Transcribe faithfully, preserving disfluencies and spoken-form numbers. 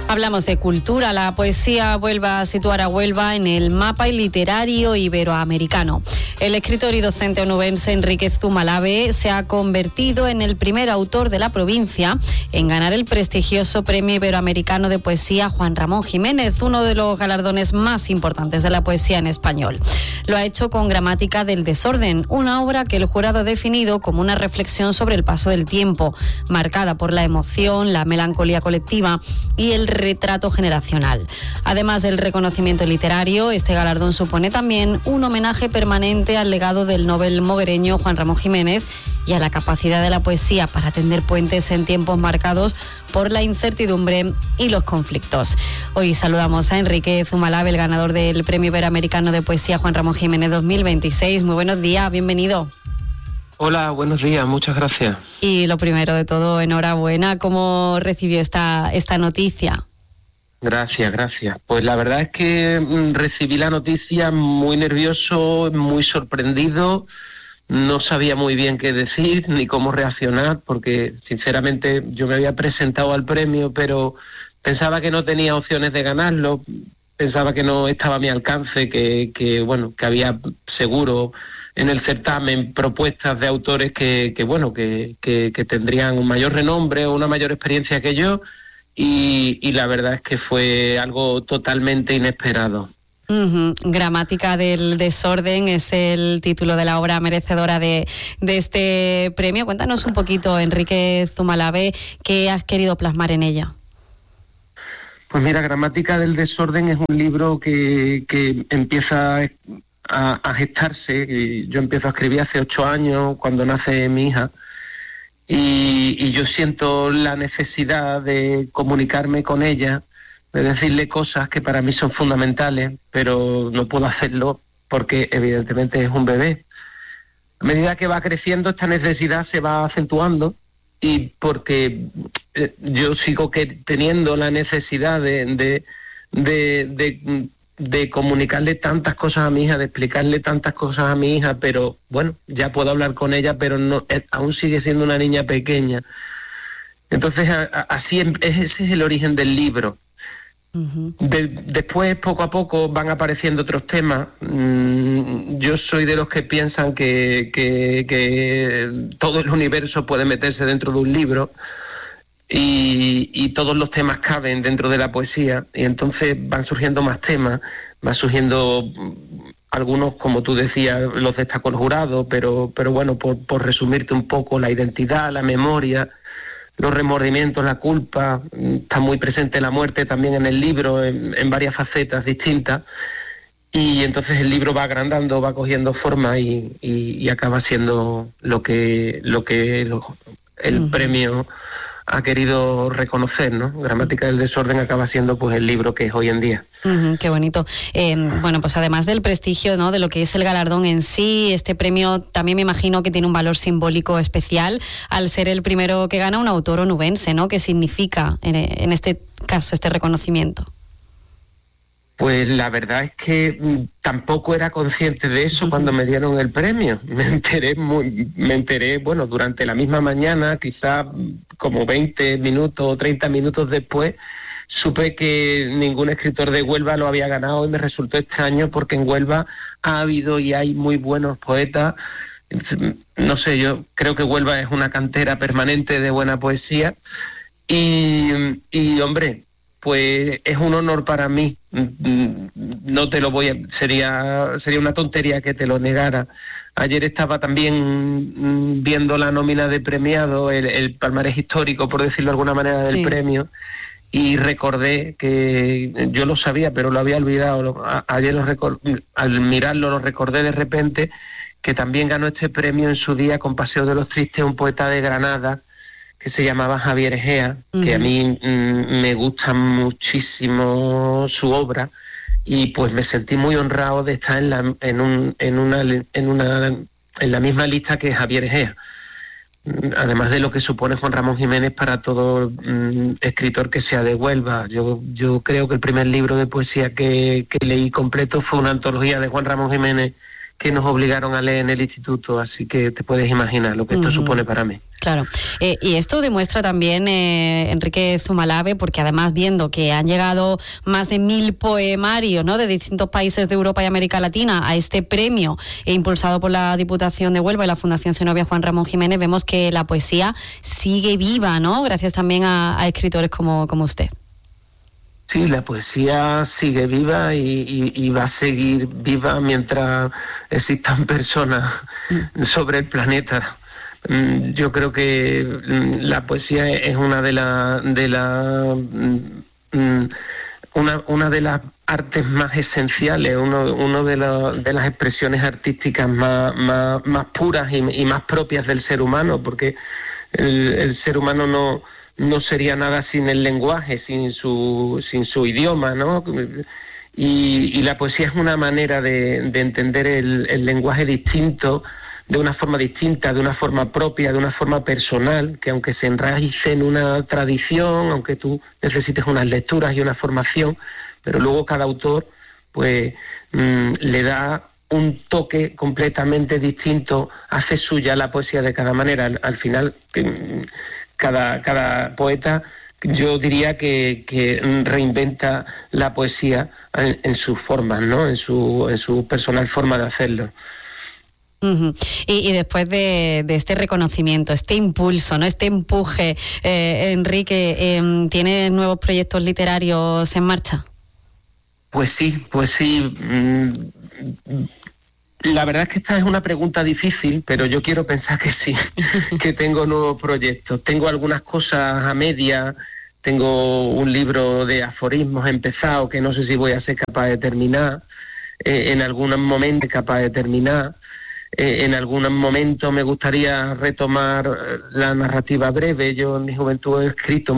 Hablamos de cultura. La poesía vuelve a situar a Huelva en el mapa literario iberoamericano. El escritor y docente onubense Enrique Zumalave se ha convertido en el primer autor de la provincia en ganar el prestigioso Premio Iberoamericano de Poesía Juan Ramón Jiménez, uno de los galardones más importantes de la poesía en español. Lo ha hecho con Gramática del desorden, una obra que el jurado ha definido como una reflexión sobre el paso del tiempo, marcada por la emoción, la melancolía colectiva y el retrato generacional. Además del reconocimiento literario, este galardón supone también un homenaje permanente al legado del Nobel moguereño Juan Ramón Jiménez y a la capacidad de la poesía para tender puentes en tiempos marcados por la incertidumbre y los conflictos. Hoy saludamos a Enrique Zumalave, el ganador del Premio Iberoamericano de Poesía Juan Ramón Jiménez dos mil veintiséis. Muy buenos días, bienvenido. Hola, buenos días, muchas gracias. Y lo primero de todo, enhorabuena. ¿Cómo recibió esta, esta noticia? Gracias, gracias. Pues la verdad es que mm, recibí la noticia muy nervioso, muy sorprendido. No sabía muy bien qué decir ni cómo reaccionar, porque sinceramente yo me había presentado al premio, pero pensaba que no tenía opciones de ganarlo, pensaba que no estaba a mi alcance, que, que bueno, que había seguro en el certamen propuestas de autores que, que bueno, que, que, que tendrían un mayor renombre o una mayor experiencia que yo, y, y la verdad es que fue algo totalmente inesperado. Uh-huh. Gramática del desorden es el título de la obra merecedora de, de este premio. Cuéntanos un poquito, Enrique Zumalave, ¿qué has querido plasmar en ella? Pues mira, Gramática del desorden es un libro que, que empieza a, a gestarse. Y yo empiezo a escribir hace ocho años, cuando nace mi hija, y, y yo siento la necesidad de comunicarme con ella, de decirle cosas que para mí son fundamentales, pero no puedo hacerlo porque evidentemente es un bebé. A medida que va creciendo, esta necesidad se va acentuando, y porque eh, yo sigo que teniendo la necesidad de, de, de, de, de comunicarle tantas cosas a mi hija, de explicarle tantas cosas a mi hija, pero bueno, ya puedo hablar con ella, pero no, eh, aún sigue siendo una niña pequeña. Entonces, a, a, así es, ese es el origen del libro. De, después, poco a poco, van apareciendo otros temas. Mm, yo soy de los que piensan que, que, que todo el universo puede meterse dentro de un libro, y, y todos los temas caben dentro de la poesía, y entonces van surgiendo más temas, van surgiendo algunos, como tú decías, los destacó el jurado, pero, pero bueno, por, por resumirte un poco, la identidad, la memoria, los remordimientos, la culpa, está muy presente la muerte también en el libro, en, en varias facetas distintas, y entonces el libro va agrandando, va cogiendo forma y, y, y acaba siendo lo que lo que lo, el uh-huh. premio ha querido reconocer, ¿no? Gramática del desorden acaba siendo pues el libro que es hoy en día. Uh-huh, qué bonito. Eh, bueno, pues además del prestigio, ¿no?, de lo que es el galardón en sí, este premio también me imagino que tiene un valor simbólico especial al ser el primero que gana un autor onubense, ¿no? ¿Qué significa en, en este caso este reconocimiento? Pues la verdad es que m, tampoco era consciente de eso uh-huh. cuando me dieron el premio. Me enteré muy, me enteré, bueno, durante la misma mañana, quizá como veinte minutos o treinta minutos después, supe que ningún escritor de Huelva lo había ganado, y me resultó extraño porque en Huelva ha habido y hay muy buenos poetas. No sé, yo creo que Huelva es una cantera permanente de buena poesía, y, y hombre, pues es un honor para mí. No te lo voy a... Sería, sería una tontería que te lo negara. Ayer estaba también viendo la nómina de premiado, el, el palmarés histórico, por decirlo de alguna manera, del sí. premio, y recordé que yo lo sabía, pero lo había olvidado. Ayer lo record, al mirarlo lo recordé de repente, que también ganó este premio en su día con Paseo de los Tristes un poeta de Granada que se llamaba Javier Egea, uh-huh. que a mí mm, me gusta muchísimo su obra, y pues me sentí muy honrado de estar en la en un en una en una en la misma lista que Javier Egea. Además de lo que supone Juan Ramón Jiménez para todo mm, escritor que sea de Huelva. Yo yo creo que el primer libro de poesía que, que leí completo fue una antología de Juan Ramón Jiménez que nos obligaron a leer en el instituto, así que te puedes imaginar lo que esto uh-huh. supone para mí. Claro, eh, y esto demuestra también eh, Enrique Zumalave, porque además viendo que han llegado más de mil poemarios, ¿no?, de distintos países de Europa y América Latina a este premio eh, impulsado por la Diputación de Huelva y la Fundación Zenobia Juan Ramón Jiménez, vemos que la poesía sigue viva, ¿no?, gracias también a, a escritores como, como usted. Sí, la poesía sigue viva y, y, y va a seguir viva mientras existan personas mm. sobre el planeta. Yo creo que la poesía es una de las de la, una una de las artes más esenciales, uno uno de, la, de las expresiones artísticas más más, más puras y, y más propias del ser humano, porque el, el ser humano no no sería nada sin el lenguaje, sin su sin su idioma, ¿no? Y, y la poesía es una manera de, de entender el, el lenguaje distinto, de una forma distinta, de una forma propia, de una forma personal, que aunque se enraice en una tradición, aunque tú necesites unas lecturas y una formación, pero luego cada autor pues mmm, le da un toque completamente distinto, hace suya la poesía de cada manera. Al, al final, cada, cada poeta, yo diría que, que reinventa la poesía en, en sus formas, ¿no?, en su, en su personal forma de hacerlo. Uh-huh. Y, y después de, de este reconocimiento, este impulso, ¿no?, este empuje, eh, Enrique, eh, ¿tiene nuevos proyectos literarios en marcha? Pues sí, pues sí. La verdad es que esta es una pregunta difícil, pero yo quiero pensar que sí, que tengo nuevos proyectos. Tengo algunas cosas a media, tengo un libro de aforismos empezado que no sé si voy a ser capaz de terminar, eh, en algún momento capaz de terminar. Eh, en algún momento me gustaría retomar la narrativa breve. Yo en mi juventud he escrito